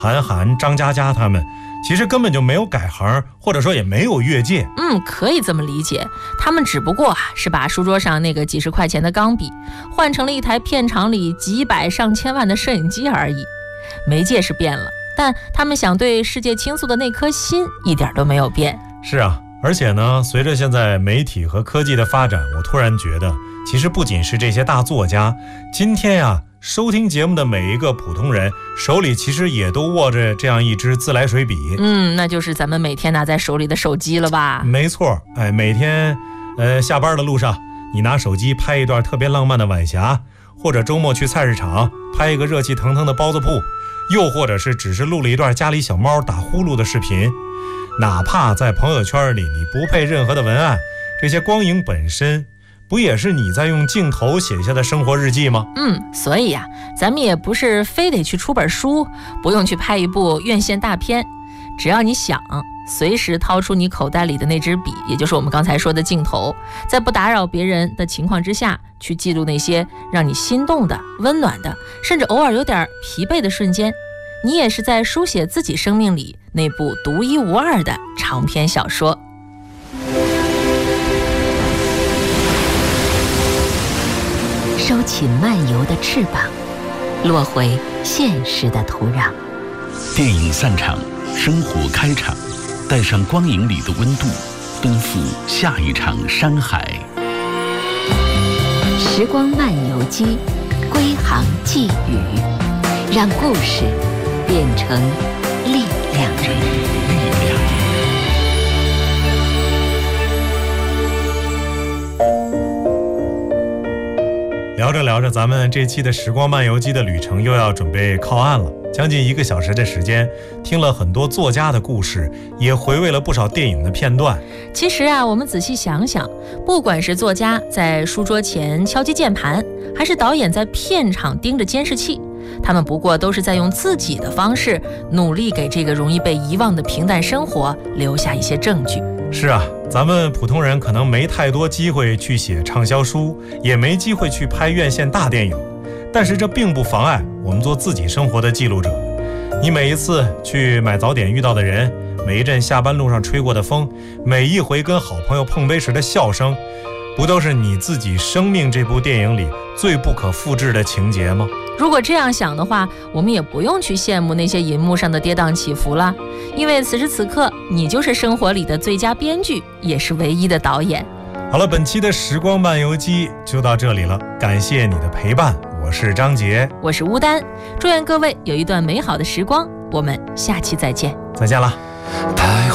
韩寒、张嘉佳他们其实根本就没有改行，或者说也没有越界。 可以这么理解，他们只不过是把书桌上那个几十块钱的钢笔换成了一台片场里几百上千万的摄影机而已。媒介是变了，但他们想对世界倾诉的那颗心一点都没有变。 是啊，而且呢，随着现在媒体和科技的发展，我突然觉得其实不仅是这些大作家，今天呀，收听节目的每一个普通人手里其实也都握着这样一支自来水笔。 那就是咱们每天拿在手里的手机了吧？ 没错，每天下班的路上，你拿手机拍一段特别浪漫的晚霞，或者周末去菜市场拍一个热气腾腾的包子铺，又或者是只是录了一段家里小猫打呼噜的视频。哪怕在朋友圈里你不配任何的文案，这些光影本身不也是你在用镜头写下的生活日记吗？ 所以呀，咱们也不是非得去出本书，不用去拍一部院线大片，只要你想，随时掏出你口袋里的那支笔，也就是我们刚才说的镜头，在不打扰别人的情况之下，去记录那些让你心动的、温暖的，甚至偶尔有点疲惫的瞬间，你也是在书写自己生命里那部独一无二的长篇小说。 收起漫游的翅膀，落回现实的土壤。 电影散场，生活开场，带上光影里的温度，奔赴下一场山海。 时光漫游机，归航寄语，让故事变成力量。 聊着聊着，咱们这期的时光漫游机的旅程又要准备靠岸了。将近1个小时的时间，听了很多作家的故事，也回味了不少电影的片段。 其实啊，我们仔细想想，不管是作家在书桌前敲击键盘，还是导演在片场盯着监视器，他们不过都是在用自己的方式，努力给这个容易被遗忘的平淡生活留下一些证据。 是啊，咱们普通人可能没太多机会去写畅销书，也没机会去拍院线大电影，但是这并不妨碍我们做自己生活的记录者。你每一次去买早点遇到的人，每一阵下班路上吹过的风，每一回跟好朋友碰杯时的笑声，不都是你自己生命这部电影里最不可复制的情节吗？ 如果这样想的话，我们也不用去羡慕那些银幕上的跌宕起伏了，因为此时此刻你就是生活里的最佳编剧，也是唯一的导演。 好了，本期的时光漫游机就到这里了，感谢你的陪伴，我是张杰， 我是乌丹，祝愿各位有一段美好的时光，我们下期再见。 再见了。